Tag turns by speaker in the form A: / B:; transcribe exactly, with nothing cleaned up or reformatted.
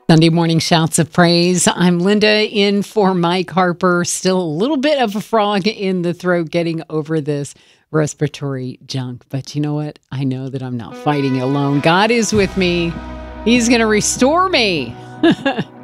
A: Sunday morning shouts of praise. I'm Linda in for Mike Harper. Still a little bit of a frog in the throat getting over this respiratory junk. But you know what? I know that I'm not fighting alone. God is with me. He's going to restore me.